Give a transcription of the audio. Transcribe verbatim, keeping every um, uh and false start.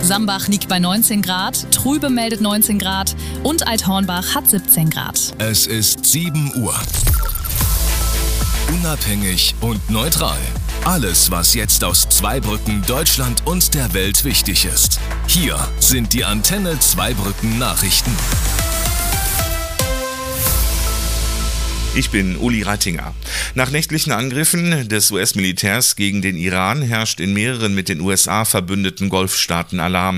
Sambach liegt bei neunzehn Grad, Trübe meldet neunzehn Grad und Althornbach hat siebzehn Grad. Es ist sieben Uhr. Unabhängig und neutral. Alles, was jetzt aus Zweibrücken, Deutschland und der Welt wichtig ist. Hier sind die Antenne Zweibrücken Nachrichten. Ich bin Uli Reitinger. Nach nächtlichen Angriffen des U S-Militärs gegen den Iran herrscht in mehreren mit den U S A verbündeten Golfstaaten Alarm.